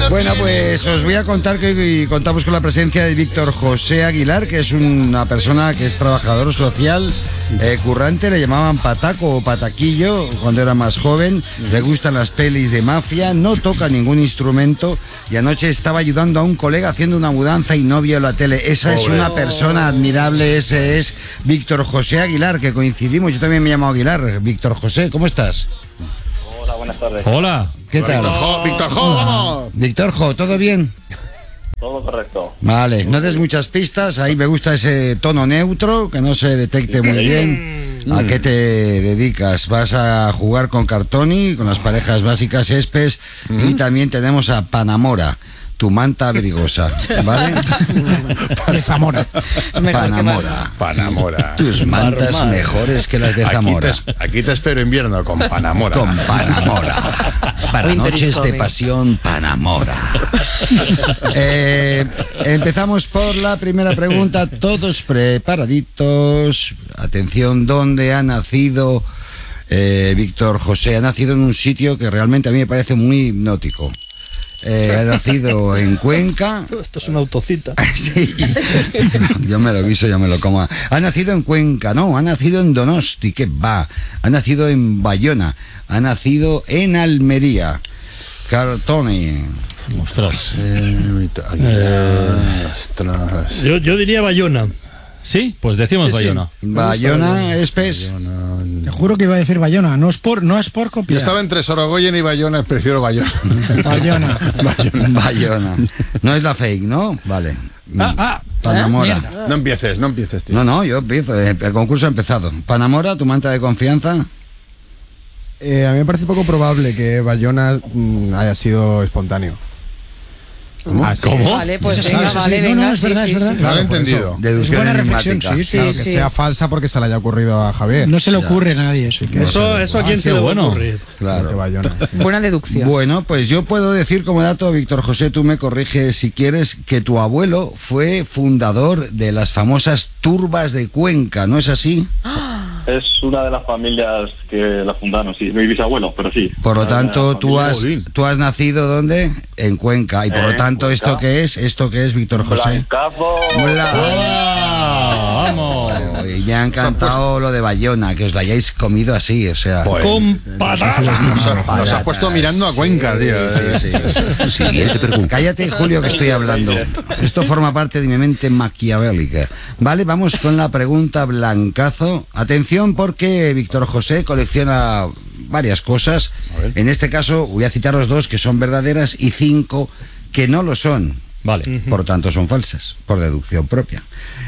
Bueno, pues os voy a contar que hoy contamos con la presencia de Víctor José Aguilar, que es una persona que es trabajador social, currante, le llamaban pataco o pataquillo cuando era más joven, le gustan las pelis de mafia, no toca ningún instrumento y anoche estaba ayudando a un colega haciendo una mudanza y no vio la tele. Esa es una persona admirable, ese es Víctor José Aguilar, que coincidimos, yo también me llamo Aguilar. Víctor José, ¿cómo estás? Hola, buenas tardes. Hola. ¿Qué tal? Víctor Jo, vamos. Víctor Jo, ¿todo bien? Todo correcto. Vale, no des muchas pistas, ahí me gusta ese tono neutro, que no se detecte muy bien. ¿A qué te dedicas? Vas a jugar con Cartoni, con las parejas básicas Espes, y también tenemos a Panamora, tu manta abrigosa, ¿vale? De Zamora. Panamora. Tus mantas mejores que las de Zamora. Aquí te espero invierno con Panamora. Con Panamora. Para noches de pasión, Panamora. Empezamos por la primera pregunta. Todos preparaditos. Atención, ¿dónde ha nacido Víctor José? Ha nacido en un sitio que realmente a mí me parece muy hipnótico. Ha nacido en Cuenca. Esto es una autocita. Sí, yo me lo guiso, yo me lo como. Ha nacido en Cuenca, no, ha nacido en Donosti, que va. Ha nacido en Bayona, ha nacido en Almería. Cartoni. Ostras. Ostras. Yo diría Bayona. Sí, pues decimos Bayona. Bayona, Espes. Te juro que iba a decir Bayona, no es por Yo copiar. estaba entre Sorogoyen y Bayona, prefiero Bayona. Bayona. Bayona. No es la fake, ¿no? Vale. Panamora. No empieces, tío. No, yo empiezo. El concurso ha empezado. Panamora, tu manta de confianza. A mí me parece poco probable que Bayona haya sido espontáneo. ¿Cómo? Ah, sí. ¿Cómo? Vale, pues Eso sí, venga, eso sí. vale, No, venga, no, es verdad, sí, es verdad. sí. No lo he por entendido. Deducción buena reflexión, enigmática. sí. Claro, que sea falsa porque se le haya ocurrido a Javier. No se le ocurre a nadie eso. Eso a quién se qué le va a bueno. ocurrir. Que Claro. Bayona, sí. Buena deducción. Bueno, pues yo puedo decir como dato, Víctor José, tú me corriges si quieres, que tu abuelo fue fundador de las famosas turbas de Cuenca, ¿no es así? Es una de las familias que la fundaron, sí. Mi bisabuelo, pero sí. Por lo Una de tanto, las Jolín. tú has nacido ¿dónde? En Cuenca. Y por lo tanto, Cuenca. ¿esto qué es? ¿Esto qué es, Víctor José? Blancazo. ¡Ah! ¡Vamos! Y me ha encantado lo de Bayona, que os lo hayáis comido así, o sea. Pues, Con patatas. nos has puesto mirando a Cuenca, tío. Sí. Siguiente pregunta. Cállate, Julio, que estoy hablando. Esto forma parte de mi mente maquiavélica. Vale, vamos con la pregunta blancazo. Atención, porque Víctor José colecciona varias cosas. En este caso, voy a citaros 2 que son verdaderas y 5 que no lo son. Vale. Por tanto, son falsas, por deducción propia.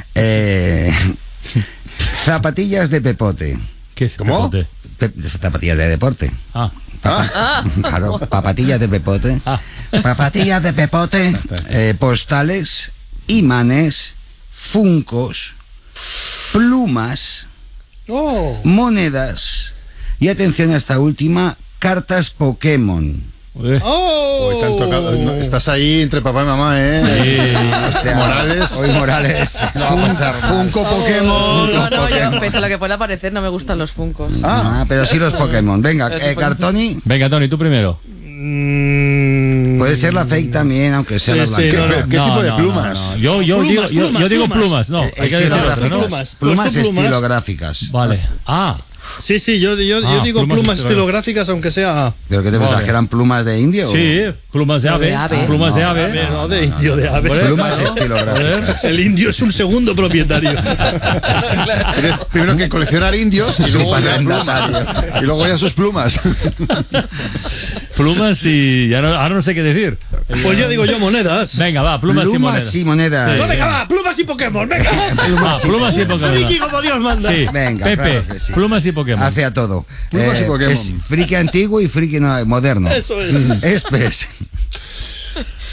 Zapatillas de pepote. ¿Qué es? ¿Cómo? Pepote? Zapatillas de deporte. Ah. Claro, papatillas de pepote. Ah. Papatillas de pepote, postales, imanes, funcos, plumas, monedas y atención a esta última, cartas Pokémon. Uy, te han tocado. No, estás ahí entre papá y mamá, Hostia, Morales. Hoy Morales. No va a pasar nada. Funko Pokémon. No, yo, pese a lo que pueda parecer, no me gustan los funcos. Pero sí los Pokémon. Venga, Cartoni. Venga, Tony, tú primero. Puede ser la fake también, aunque sea la Sí, blanca. ¿Qué tipo de plumas? Yo digo plumas. No, hay que decir otro, ¿no? Plumas. Plumas ¿Puesto plumas? estilográficas. Vale. Ah. Sí, yo digo plumas plumas estilográficas, aunque sea... ¿Pero qué te pensás? ¿Que eran plumas de indio? Sí, plumas de ave. ave. Plumas de No, ave. No, de indio, de ave. Hombre, Plumas claro. estilográficas. El indio es un segundo propietario. Tienes primero que coleccionar indios y luego ya plumas. Y luego ya sus plumas. Plumas y ahora no sé qué decir. Pues ya digo yo monedas. Venga, va, plumas y monedas. y monedas. No, venga, va, plumas y Pokémon, venga. Plumas y Pokémon. Friki como Dios manda. Sí, Venga, Pepe, claro que sí. plumas y Pokémon. Hace a todo. Plumas y Pokémon. Es friki antiguo y friki moderno. Eso es. Espes.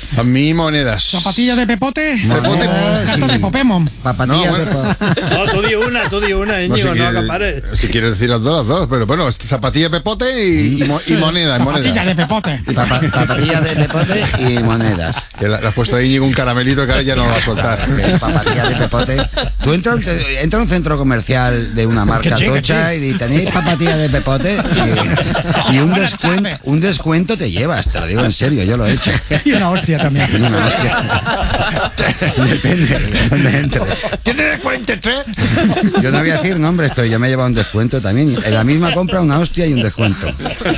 A mí monedas. Zapatillas de Pepote. Monedas, Cartas sí. de Pokémon. Papatillas No, de No, tú di una, Íñigo, no acapares. Si quieres decir las dos, pero bueno, zapatilla de Pepote y moneda. Zapatillas de Pepote. Papatillas de Pepote y monedas. Que le has puesto ahí un caramelito que ahora ya no lo va a soltar. Papatillas de Pepote. Tú entras a un centro comercial de una marca tocha y tenéis papatillas de Pepote y un descuento te llevas, te lo digo en serio, yo lo he hecho. Y una hostia también. Una hostia. Depende de dónde entres. ¿Tienes 43? Yo no voy a decir nombres, pero yo me he llevado un descuento también. En la misma compra una hostia y un descuento.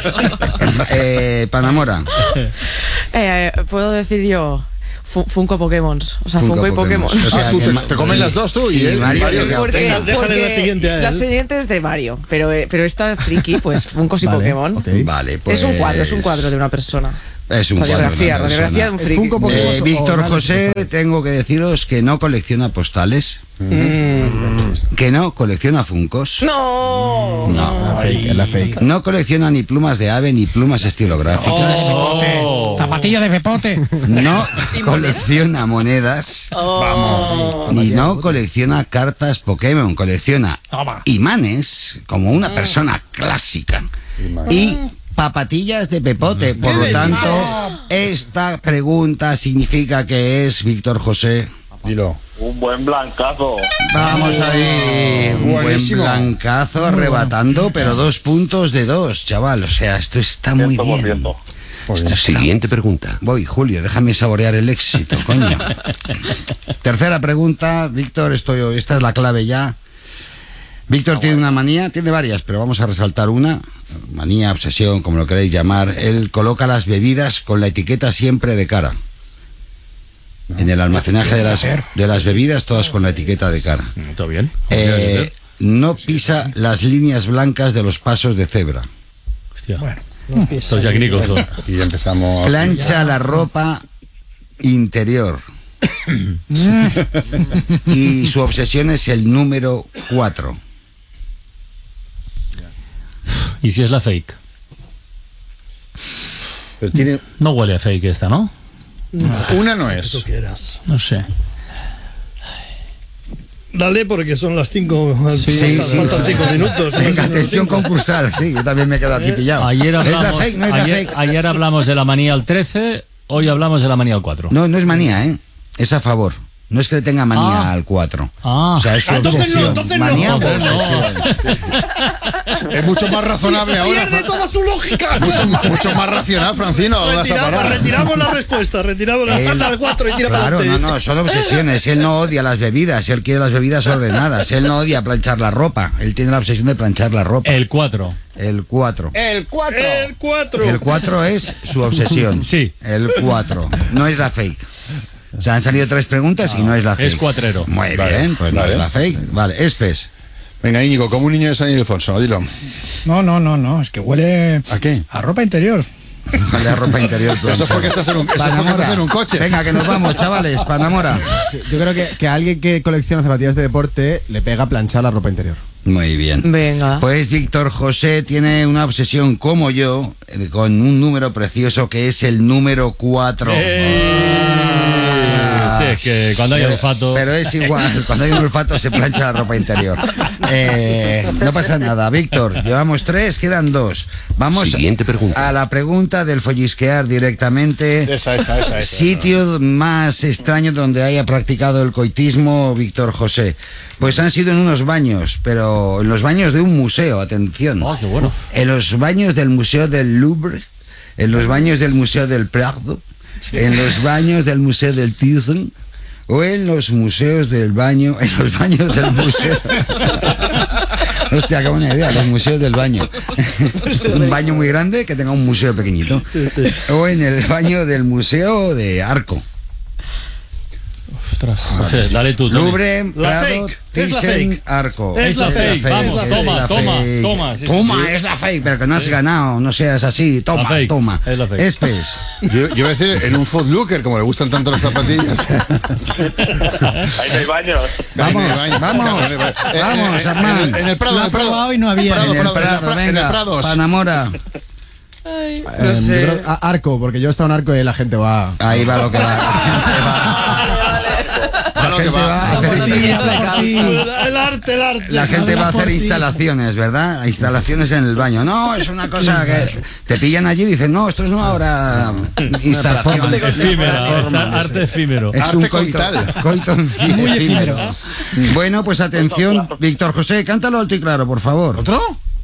Panamora. Puedo decir yo Funko Pokémon. O sea, Funko y Pokémon. O sea, Tú que te comes las dos tú y él. Mario, Porque Déjale la siguiente a él. la siguiente es de Mario, pero esta friki, pues Funkos y Pokémon. Vale, pues Es un cuadro de una persona. Es un cuadro de una Radiografía de un ¿Es friki. Funko Pokémon Víctor o José, tengo que deciros que no colecciona postales, que no colecciona Funkos, ¡No! la fake. no colecciona ni plumas de ave ni plumas estilográficas, Zapatilla de Pepote. no colecciona monedas, ni no colecciona cartas Pokémon, colecciona Toma. imanes como una persona clásica y papatillas de Pepote. Por lo tanto, esta pregunta significa que es Víctor José. Dilo. Un buen blancazo. Vamos ahí, un buen Buenísimo. blancazo arrebatando, pero 2 puntos de 2, chaval. O sea, esto está muy bien. 100%. Esto está- Siguiente pregunta. Voy, Julio, déjame saborear el éxito, coño. Tercera pregunta, Víctor, esta es la clave ya. Víctor tiene una manía, tiene varias, pero vamos a resaltar una. Manía, obsesión, como lo queréis llamar. Él coloca las bebidas con la etiqueta siempre de cara. En el almacenaje de las bebidas, todas con la etiqueta de cara. Está bien. No pisa las líneas blancas de los pasos de cebra. Hostia. Bueno, Estos Jack Nicholson. Y empezamos. Plancha la ropa interior. Y su obsesión es el número 4. ¿Y si es la fake? Pero tiene. No huele a fake esta, ¿no? Una no Tú es. quieras. No sé. Dale, porque son las 5. Sí. Faltan 5 minutos. Venga, atención concursal. Sí, yo también me he quedado aquí pillado. Ayer ¿Es la hablamos, fake? ¿No es la fake? ayer hablamos de la manía al 13, hoy hablamos de la manía al 4. No, no es manía, ¿eh? Es a favor. No es que le tenga manía al 4. O sea, es su Entonces no, obsesión. entonces no. Manía o Entonces no. obsesión. Es mucho más razonable ahora. Pierde toda su lógica. Mucho más racional, Francino. No vas a parar. Retiramos la respuesta, retiramos la Él- al 4 y tira Claro, para adelante. no, son obsesiones. Él no odia las bebidas, él quiere las bebidas ordenadas. Él no odia planchar la ropa, él tiene la obsesión de planchar la ropa. El 4. El 4. El 4. El 4 es su obsesión. Sí. El 4. No es la fake. O sea, han salido 3 preguntas y no es la fake. Es cuatrero. Muy Vale, bien, pues no vale. es la fake. Vale, Espes. Venga, Íñigo, como un niño de San Ildefonso, dilo. No, es que huele ¿A qué? a ropa interior. La ropa interior. Eso es porque estás en un, eso es porque Panamora. estás en un coche. Venga, que nos vamos, chavales. Panamora. Yo creo que a alguien que colecciona zapatillas de deporte le pega planchar la ropa interior. Muy bien. Venga. Pues Víctor José tiene una obsesión como yo con un número precioso que es el número 4. Sí, es que cuando hay olfato. Pero es igual, cuando hay un olfato se plancha la ropa interior. No pasa nada, Víctor. Llevamos 3, quedan 2. Vamos Siguiente pregunta. a la pregunta del follisquear directamente. Esa. Sitio más extraño donde haya practicado el coitismo, Víctor José. Pues han sido en unos baños, pero en los baños de un museo, atención. Oh, qué bueno. En los baños del Museo del Louvre, en los baños del Museo del Prado, en los baños del Museo del Thyssen o en los museos del baño, en los baños del museo. Hostia, qué buena idea, los museos del baño. Un baño muy grande que tenga un museo pequeñito. O en el baño del Museo de Arco. Ostras. Dale tú, Tony. Louvre, La Prado, fake, es la Thyssen, fake. Arco. Es la fake, vamos, es toma, la toma, fake. toma, sí, Toma, sí. es la fake, pero que no has ganado, no seas así. Toma, La fake, toma. es la fake. Espes. Yo iba a decir en un Footlooker, como le gustan tanto las zapatillas. Ahí no hay baños. Vamos, Armand. En el Prado, Lo en ha el Prado. probado y no había. En el Prado, en el venga, Prado. Panamora. Ay, Yo no sé. creo- Arco, porque yo he estado en Arco y la gente va. Ahí va lo que va. La gente va a hacer El arte. La gente va a hacer instalaciones, ¿verdad? Instalaciones en el baño. No, es una cosa que te pillan allí y dicen, no, esto es una obra instalación. Efímera, es arte efímero. Es un Arte coital. coito Muy efímero. efímero. Bueno, pues atención, Víctor José, cántalo alto y claro, por favor. ¿Otro?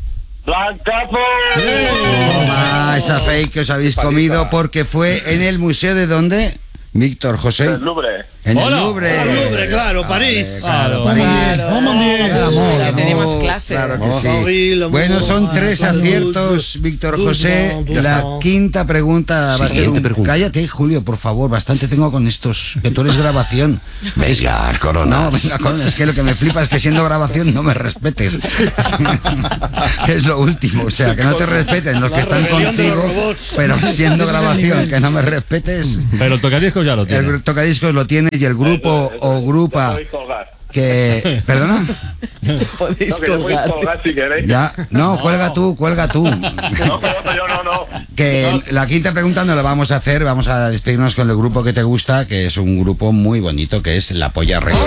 Toma esa fake que os habéis comido porque fue en el museo de ¿dónde? Víctor José. El Louvre. En el Hola. Louvre. El Louvre, claro, París. Claro. Ya tenemos clase. Claro que sí. Paris, le Bueno, Louvre, son 3 Saint aciertos, Víctor José. Doucement, La doucement. quinta pregunta va a ser Siguiente pregunta. Cállate, Julio, por favor. Bastante tengo con estos. Que tú eres grabación. Venga, Corona. No, venga, Corona. Es que lo que me flipa es que siendo grabación no me respetes. Es lo último. O sea, que no te respeten los que La están rebelión de los contigo. robots. Pero siendo Ese es el grabación, nivel. que no me respetes. Pero el tocadiscos ya lo tiene. El tocadiscos lo tienes y el grupo o grupa Podéis colgar. que... ¿Perdona? Podéis No, que te podéis colgar. colgar si queréis. Ya, no, cuelga tú. No, yo no. Que la quinta pregunta no la vamos a hacer, vamos a despedirnos con el grupo que te gusta, que es un grupo muy bonito, que es La Polla Records.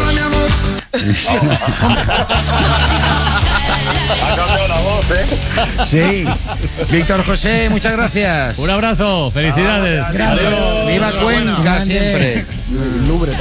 Ha cambiado la voz, Sí. Víctor José, muchas gracias. Un abrazo, felicidades. Gracias. Adiós. Viva Cuenca siempre. Louvre